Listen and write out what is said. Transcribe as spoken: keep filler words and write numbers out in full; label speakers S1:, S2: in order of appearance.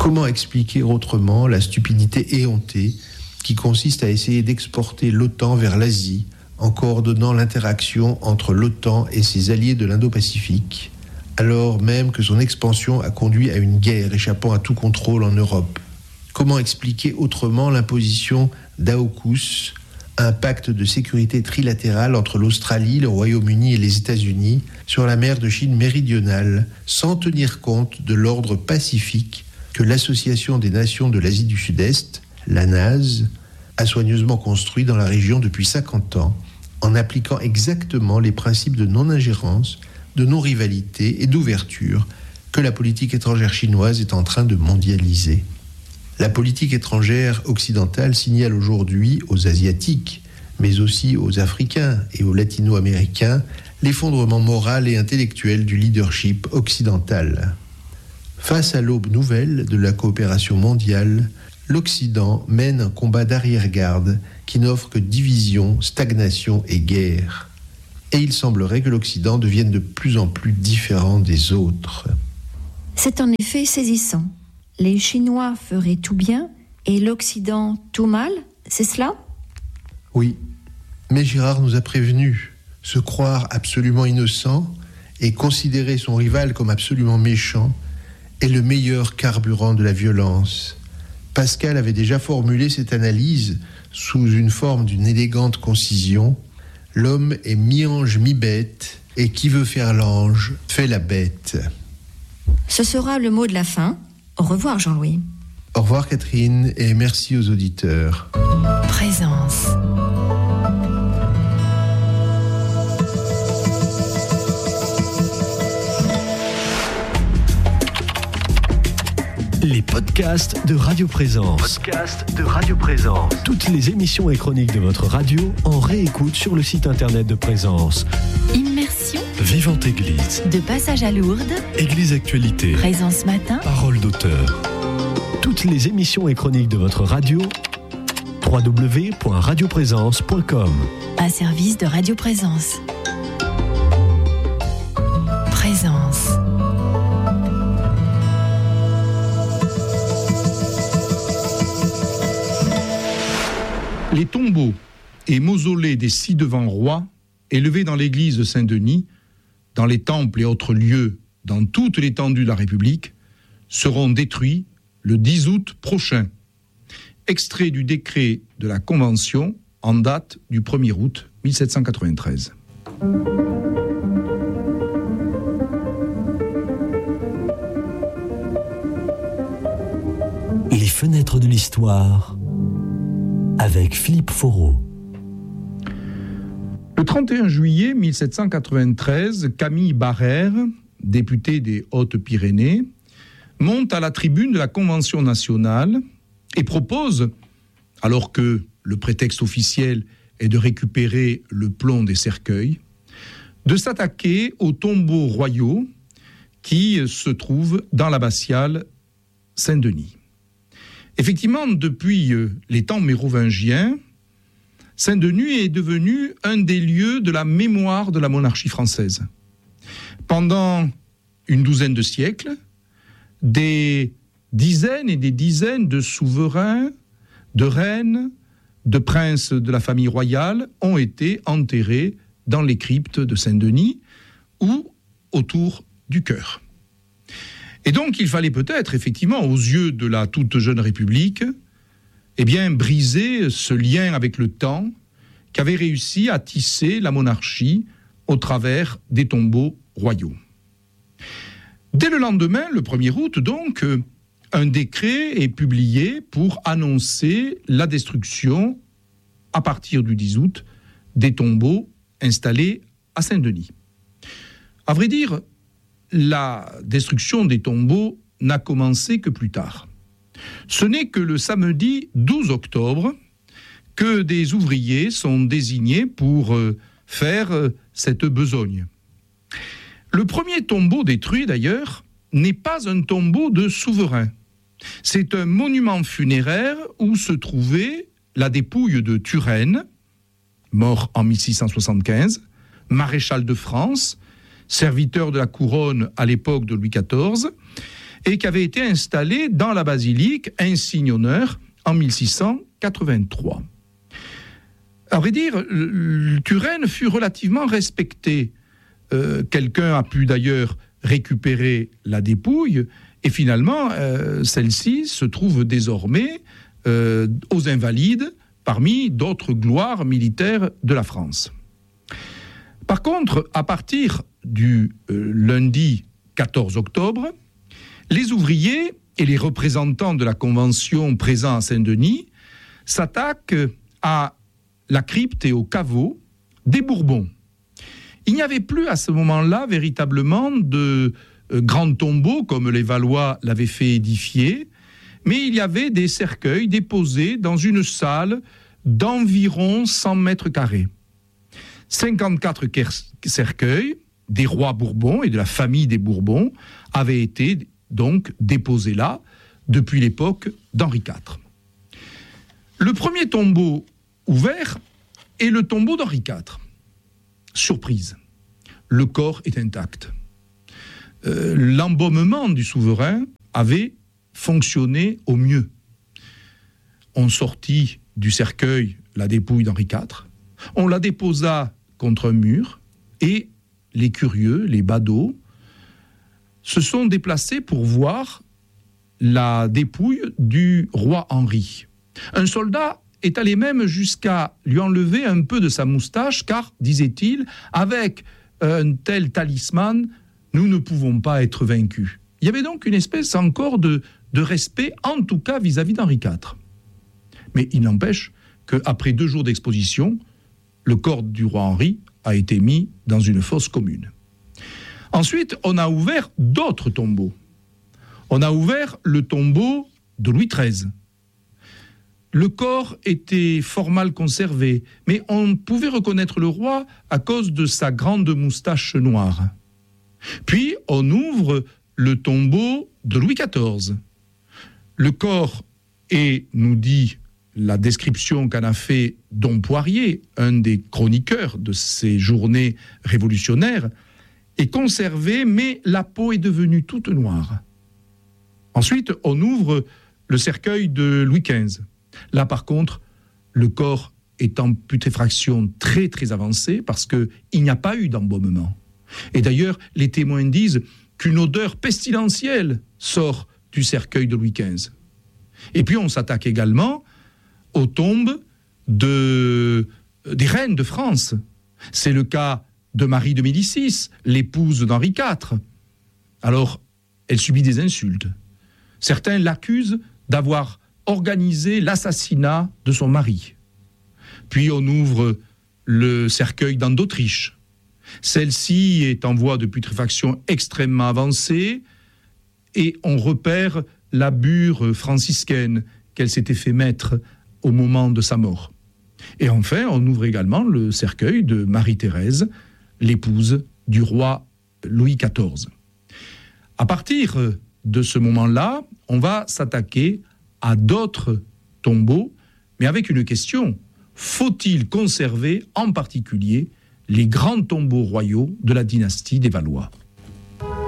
S1: Comment expliquer autrement la stupidité éhontée qui consiste à essayer d'exporter l'OTAN vers l'Asie en coordonnant l'interaction entre l'OTAN et ses alliés de l'Indo-Pacifique, alors même que son expansion a conduit à une guerre échappant à tout contrôle en Europe? Comment expliquer autrement l'imposition d'AUKUS, un pacte de sécurité trilatéral entre l'Australie, le Royaume-Uni et les États-Unis sur la mer de Chine méridionale, sans tenir compte de l'ordre pacifique que l'Association des Nations de l'Asie du Sud-Est, l'A N A S, a soigneusement construit dans la région depuis cinquante ans, en appliquant exactement les principes de non-ingérence, de non-rivalité et d'ouverture que la politique étrangère chinoise est en train de mondialiser. La politique étrangère occidentale signale aujourd'hui aux Asiatiques, mais aussi aux Africains et aux Latino-Américains, l'effondrement moral et intellectuel du leadership occidental. Face à l'aube nouvelle de la coopération mondiale, l'Occident mène un combat d'arrière-garde qui n'offre que division, stagnation et guerre. Et il semblerait que l'Occident devienne de plus en plus différent des autres.
S2: C'est en effet saisissant. Les Chinois feraient tout bien et l'Occident tout mal, c'est cela ?
S1: Oui, mais Girard nous a prévenus. Se croire absolument innocent et considérer son rival comme absolument méchant est le meilleur carburant de la violence. Pascal avait déjà formulé cette analyse sous une forme d'une élégante concision. L'homme est mi-ange, mi-bête, et qui veut faire l'ange fait la bête.
S2: Ce sera le mot de la fin. Au revoir Jean-Louis.
S1: Au revoir Catherine et merci aux auditeurs.
S3: Présence.
S4: Les podcasts de Radio Présence.
S5: Podcasts de Radio Présence.
S4: Toutes les émissions et chroniques de votre radio en réécoute sur le site internet de Présence.
S3: Immersion.
S4: Vivante Église.
S3: De passage à Lourdes.
S4: Église Actualité.
S3: Présence Matin.
S4: Parole d'auteur. Toutes les émissions et chroniques de votre radio. w w w point radio présence point com.
S3: Un service de Radio Présence. Présence.
S6: Les tombeaux et mausolées des ci-devant rois, élevés dans l'église de Saint-Denis, dans les temples et autres lieux dans toute l'étendue de la République, seront détruits le dix août prochain. Extrait du décret de la Convention en date du premier août mille sept cent quatre-vingt-treize.
S4: Les fenêtres de l'histoire avec Philippe Foreau.
S6: Le trente et un juillet mille sept cent quatre-vingt-treize, Camille Barrère, député des Hautes-Pyrénées, monte à la tribune de la Convention nationale et propose, alors que le prétexte officiel est de récupérer le plomb des cercueils, de s'attaquer aux tombeaux royaux qui se trouvent dans l'abbatiale Saint-Denis. Effectivement, depuis les temps mérovingiens, Saint-Denis est devenu un des lieux de la mémoire de la monarchie française. Pendant une douzaine de siècles, des dizaines et des dizaines de souverains, de reines, de princes de la famille royale ont été enterrés dans les cryptes de Saint-Denis ou autour du chœur. Et donc, il fallait peut-être, effectivement, aux yeux de la toute jeune République, eh bien, briser ce lien avec le temps qu'avait réussi à tisser la monarchie au travers des tombeaux royaux. Dès le lendemain, le premier août, donc, un décret est publié pour annoncer la destruction, à partir du dix août, des tombeaux installés à Saint-Denis. À vrai dire, la destruction des tombeaux n'a commencé que plus tard. Ce n'est que le samedi douze octobre que des ouvriers sont désignés pour faire cette besogne. Le premier tombeau détruit, d'ailleurs, n'est pas un tombeau de souverain. C'est un monument funéraire où se trouvait la dépouille de Turenne, mort en mille six cent soixante-quinze, maréchal de France, serviteur de la couronne à l'époque de Louis quatorze, et qui avait été installé dans la basilique, insigne-honneur, en mille six cent quatre-vingt-trois. À vrai dire, Turenne fut relativement respecté. Euh, quelqu'un a pu d'ailleurs récupérer la dépouille, et finalement, euh, celle-ci se trouve désormais euh, aux Invalides, parmi d'autres gloires militaires de la France. Par contre, à partir du euh, lundi quatorze octobre, les ouvriers et les représentants de la Convention présents à Saint-Denis s'attaquent à la crypte et au caveau des Bourbons. Il n'y avait plus à ce moment-là véritablement de euh, grands tombeaux comme les Valois l'avaient fait édifier, mais il y avait des cercueils déposés dans une salle d'environ cent mètres carrés. cinquante-quatre cercueils des rois Bourbons et de la famille des Bourbons avaient été donc déposés là depuis l'époque d'Henri quatre. Le premier tombeau ouvert est le tombeau d'Henri quatre. Surprise, le corps est intact. Euh, l'embaumement du souverain avait fonctionné au mieux. On sortit du cercueil la dépouille d'Henri quatre, on la déposa contre un mur et les curieux, les badauds, se sont déplacés pour voir la dépouille du roi Henri. Un soldat est allé même jusqu'à lui enlever un peu de sa moustache, car, disait-il, avec un tel talisman, nous ne pouvons pas être vaincus. Il y avait donc une espèce encore de, de respect, en tout cas vis-à-vis d'Henri quatre. Mais il n'empêche qu'après deux jours d'exposition, le corps du roi Henri a été mis dans une fosse commune. Ensuite, on a ouvert d'autres tombeaux. On a ouvert le tombeau de Louis treize. Le corps était fort mal conservé, mais on pouvait reconnaître le roi à cause de sa grande moustache noire. Puis, on ouvre le tombeau de Louis quatorze. Le corps est, nous dit la description qu'en a fait Dom Poirier, un des chroniqueurs de ces journées révolutionnaires, est conservé, mais la peau est devenue toute noire. Ensuite, on ouvre le cercueil de Louis quinze. Là, par contre, le corps est en putréfaction très très avancée parce qu'il n'y a pas eu d'embaumement. Et d'ailleurs, les témoins disent qu'une odeur pestilentielle sort du cercueil de Louis quinze. Et puis on s'attaque également aux tombes de, des reines de France. C'est le cas de Marie de Médicis, l'épouse d'Henri quatre. Alors, elle subit des insultes. Certains l'accusent d'avoir organisé l'assassinat de son mari. Puis on ouvre le cercueil d'Anne d'Autriche. Celle-ci est en voie de putréfaction extrêmement avancée et on repère la bure franciscaine qu'elle s'était fait mettre au moment de sa mort. Et enfin, on ouvre également le cercueil de Marie-Thérèse, l'épouse du roi Louis quatorze. À partir de ce moment-là, on va s'attaquer à d'autres tombeaux, mais avec une question: faut-il conserver en particulier les grands tombeaux royaux de la dynastie des Valois ?